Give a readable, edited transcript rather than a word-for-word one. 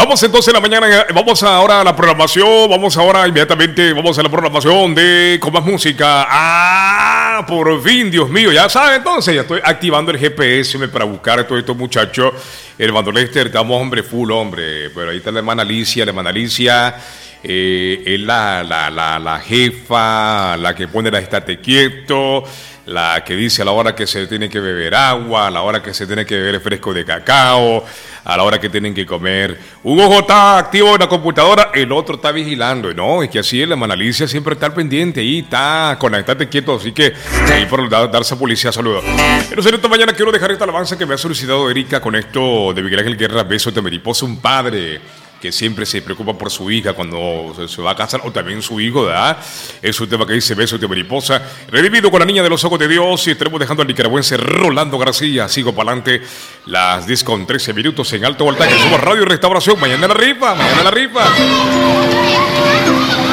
Vamos entonces en la mañana, vamos ahora a la programación, vamos ahora inmediatamente, vamos a la programación de Con Más Música. Por fin, Dios mío, ya saben, entonces ya estoy activando el GPS para buscar a todos estos muchachos. El hermano Lester, estamos hombre full, hombre, pero ahí está la hermana Alicia, es la jefa, la que pone la estate quieto, la que dice a la hora que se tiene que beber agua, a la hora que se tiene que beber fresco de cacao, a la hora que tienen que comer. Un ojo está activo en la computadora, el otro está vigilando. No, es que así es, la hermana Alicia siempre está al pendiente, ahí está, conectate quieto, así que ahí por darse a policía, saludos. Pero en esta mañana quiero dejar esta alabanza que me ha solicitado Erika con esto de Miguel Ángel Guerra, Besos de Mariposa, un padre que siempre se preocupa por su hija cuando se va a casar, o también su hijo, ¿verdad? Es un tema que dice Besos de Mariposa, revivido con la niña de los ojos de Dios, y estaremos dejando al nicaragüense Rolando García. Sigo para adelante, las 10:13 en alto voltaje. Somos Radio Restauración, mañana la rifa.